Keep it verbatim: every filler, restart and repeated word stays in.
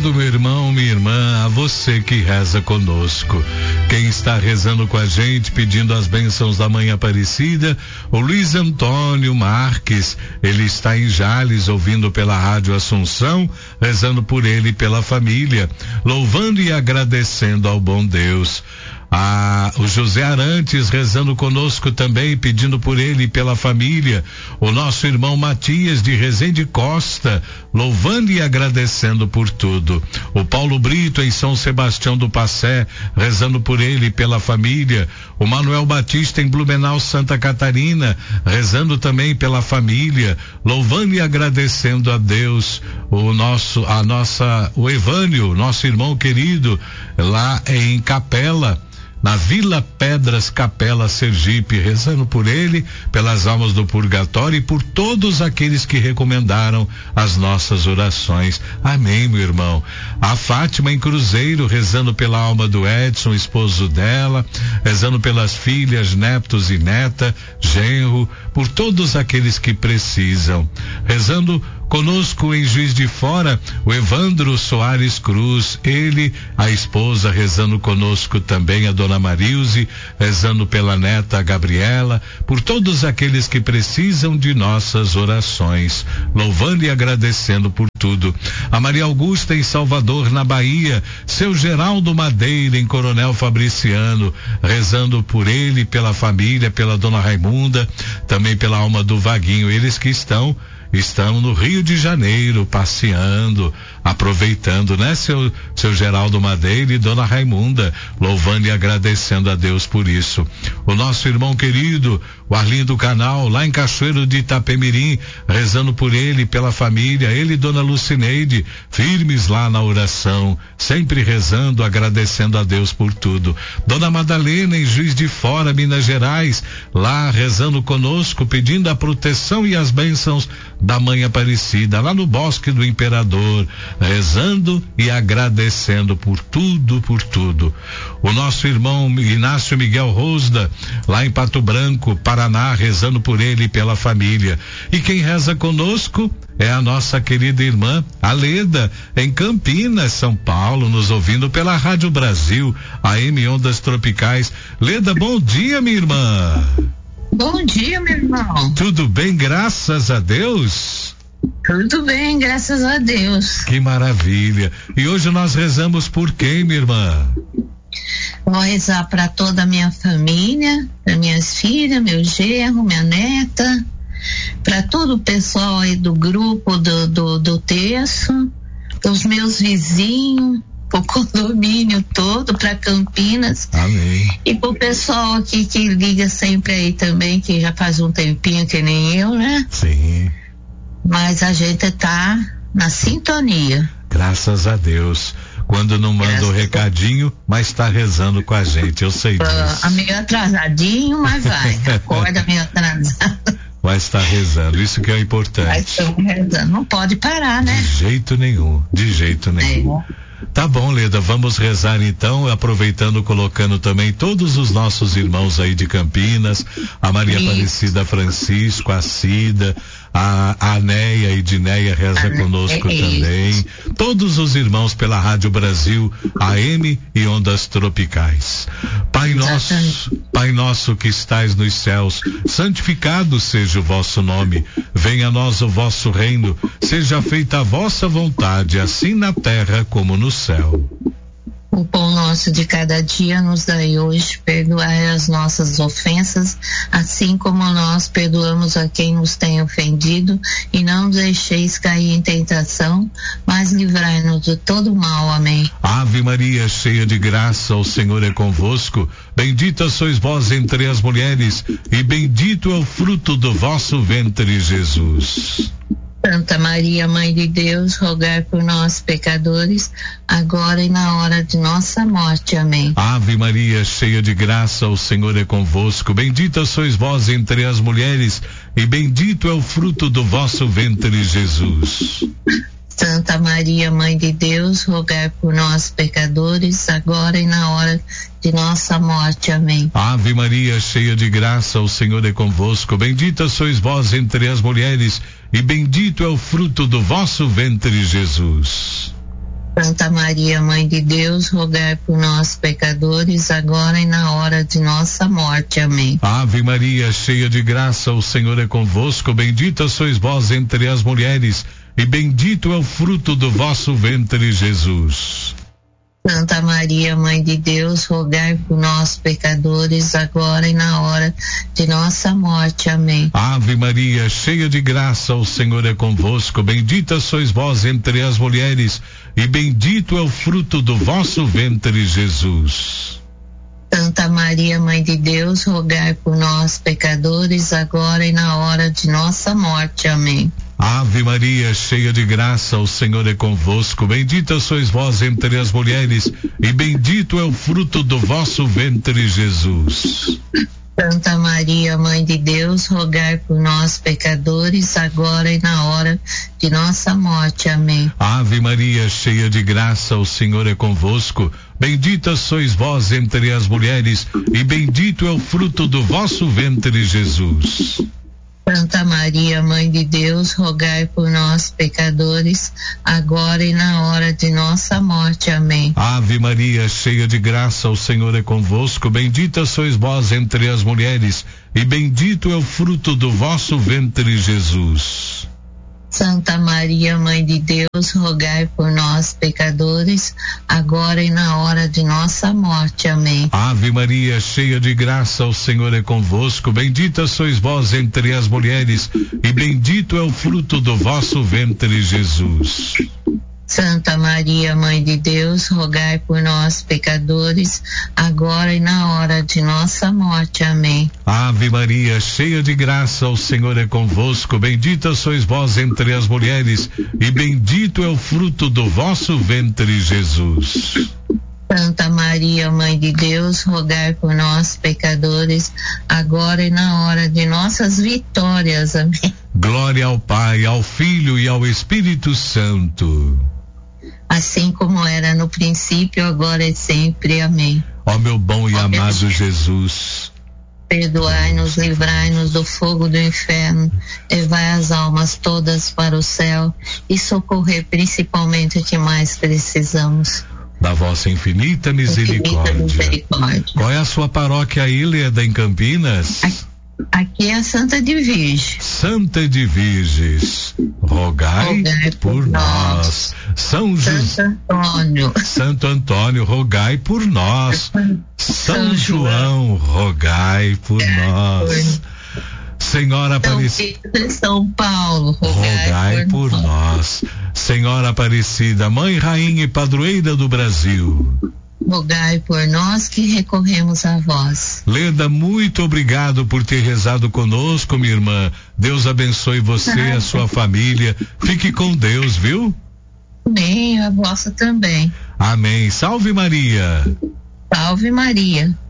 Obrigado, meu irmão, minha irmã, a você que reza conosco. Quem está rezando com a gente, pedindo as bênçãos da Mãe Aparecida, o Luiz Antônio Marques, ele está em Jales, ouvindo pela Rádio Assunção, rezando por ele e pela família, louvando e agradecendo ao bom Deus. Ah, o José Arantes rezando conosco também, pedindo por ele e pela família. O nosso irmão Matias de Resende Costa, louvando e agradecendo por tudo. O Paulo Brito em São Sebastião do Passé, rezando por ele e pela família. O Manuel Batista em Blumenau, Santa Catarina, rezando também pela família, louvando e agradecendo a Deus. O nosso, a nossa, o Evânio, nosso irmão querido, lá em Capela, na Vila Pedras, Capela, Sergipe, rezando por ele, pelas almas do purgatório e por todos aqueles que recomendaram as nossas orações. Amém, meu irmão. A Fátima em Cruzeiro, rezando pela alma do Edson, esposo dela, rezando pelas filhas, netos e neta, genro, por todos aqueles que precisam. Rezando conosco em Juiz de Fora, o Evandro Soares Cruz, ele, a esposa, rezando conosco também, a dona Marilze, rezando pela neta Gabriela, por todos aqueles que precisam de nossas orações, louvando e agradecendo por tudo. A Maria Augusta em Salvador, na Bahia, seu Geraldo Madeira em Coronel Fabriciano, rezando por ele, pela família, pela dona Raimunda, também pela alma do Vaguinho, eles que estão Estão no Rio de Janeiro, passeando, aproveitando, né, seu, seu Geraldo Madeira e dona Raimunda, louvando e agradecendo a Deus por isso. O nosso irmão querido, o Arlindo Canal, lá em Cachoeiro de Itapemirim, rezando por ele, pela família, ele e dona Lucineide, firmes lá na oração, sempre rezando, agradecendo a Deus por tudo. Dona Madalena em Juiz de Fora, Minas Gerais, lá rezando conosco, pedindo a proteção e as bênçãos da Mãe Aparecida, lá no Bosque do Imperador, rezando e agradecendo por tudo, por tudo. O nosso irmão Inácio Miguel Rosda, lá em Pato Branco, Paraná, rezando por ele e pela família. E quem reza conosco é a nossa querida irmã Aleda, em Campinas, São Paulo, nos ouvindo pela Rádio Brasil, A M Ondas Tropicais. Leda, bom dia, minha irmã. Bom dia, meu irmão. Tudo bem, graças a Deus? Tudo bem, graças a Deus. Que maravilha. E hoje nós rezamos por quem, minha irmã? Vou rezar para toda a minha família, para minhas filhas, meu genro, minha neta, para todo o pessoal aí do grupo do, do, do terço, os meus vizinhos, o condomínio todo, para Campinas. Amém. E pro pessoal aqui que liga sempre aí também, que já faz um tempinho que nem eu, né? Sim. Mas a gente tá na sintonia. Graças a Deus. Quando não manda o recadinho, mas tá rezando com a gente, eu sei disso. Ah, meio atrasadinho, mas vai. Acorda meio atrasado. Mas tá rezando, isso que é importante. Mas estamos rezando, não pode parar, né? De jeito nenhum, de jeito nenhum. É. Tá bom, Leda, vamos rezar então, aproveitando, colocando também todos os nossos irmãos aí de Campinas, a Maria Isso. Aparecida Francisco, a Cida, a, a Neia e Dineia reza a conosco é também, isso. Todos os irmãos pela Rádio Brasil, A M e Ondas Tropicais. Pai nosso, Pai nosso que estais nos céus, santificado seja o vosso nome, venha a nós o vosso reino, seja feita a vossa vontade, assim na terra como no céu. O pão nosso de cada dia nos dai hoje, perdoai as nossas ofensas, assim como nós perdoamos a quem nos tem ofendido, e não nos deixeis cair em tentação, mas livrai-nos de todo mal. Amém. Ave Maria, cheia de graça, o Senhor é convosco, bendita sois vós entre as mulheres, e bendito é o fruto do vosso ventre, Jesus. Santa Maria, Mãe de Deus, rogai por nós, pecadores, agora e na hora de nossa morte. Amém. Ave Maria, cheia de graça, o Senhor é convosco, bendita sois vós entre as mulheres, e bendito é o fruto do vosso ventre, Jesus. Santa Maria, Mãe de Deus, rogai por nós, pecadores, agora e na hora de nossa morte. Amém. Ave Maria, cheia de graça, o Senhor é convosco, bendita sois vós entre as mulheres, e bendito é o fruto do vosso ventre, Jesus. Santa Santa Maria, Mãe de Deus, rogai por nós, pecadores, agora e na hora de nossa morte. Amém. Ave Maria, cheia de graça, o Senhor é convosco, bendita sois vós entre as mulheres, e bendito é o fruto do vosso ventre, Jesus. Santa Maria, Mãe de Deus, rogai por nós, pecadores, agora e na hora de nossa morte. Amém. Ave Maria, cheia de graça, o Senhor é convosco, bendita sois vós entre as mulheres, e bendito é o fruto do vosso ventre, Jesus. Santa Maria, Mãe de Deus, rogai por nós, pecadores, agora e na hora de nossa morte. Amém. Ave Maria, cheia de graça, o Senhor é convosco, bendita sois vós entre as mulheres, e bendito é o fruto do vosso ventre, Jesus. Santa Maria, Mãe de Deus, rogai por nós, pecadores, agora e na hora de nossa morte. Amém. Ave Maria, cheia de graça, o Senhor é convosco, bendita sois vós entre as mulheres, e bendito é o fruto do vosso ventre, Jesus. Santa Maria, Mãe de Deus, rogai por nós, pecadores, agora e na hora de nossa morte. Amém. Ave Maria, cheia de graça, o Senhor é convosco, bendita sois vós entre as mulheres, e bendito é o fruto do vosso ventre, Jesus. Santa Maria, Mãe de Deus, rogai por nós, pecadores, agora e na hora de nossa morte. Amém. Ave Maria, cheia de graça, o Senhor é convosco, bendita sois vós entre as mulheres, e bendito é o fruto do vosso ventre, Jesus. Santa Maria, Mãe de Deus, rogai por nós, pecadores, agora e na hora de nossa morte. Amém. Ave Maria, cheia de graça, o Senhor é convosco, bendita sois vós entre as mulheres, e bendito é o fruto do vosso ventre, Jesus. Santa Maria, Mãe de Deus, rogai por nós, pecadores, agora e na hora de nossas vitórias. Amém. Glória ao Pai, ao Filho e ao Espírito Santo. Assim como era no princípio, agora e sempre. Amém. Ó meu bom e Ó amado Deus, Jesus, perdoai-nos, livrai-nos do fogo do inferno, levai as almas todas para o céu e socorrer principalmente o que mais precisamos. da vossa infinita misericórdia. Infinita misericórdia. Qual é a sua paróquia, Ilha em Campinas? Aqui é a Santa de Virgem. Santa de Virges, rogai, Rogai por, por nós. nós. São José, Santo Antônio. Santo Antônio, rogai por nós. São João, rogai por nós. Senhora São Aparecida, Pedro e São Paulo, rogai, rogai por nós. Senhora Aparecida, Mãe, Rainha e Padroeira do Brasil, rogai por nós que recorremos a vós. Leda, muito obrigado por ter rezado conosco, minha irmã. Deus abençoe você e a sua família. Fique com Deus, viu? Amém, a vossa também. Amém. Salve Maria. Salve Maria.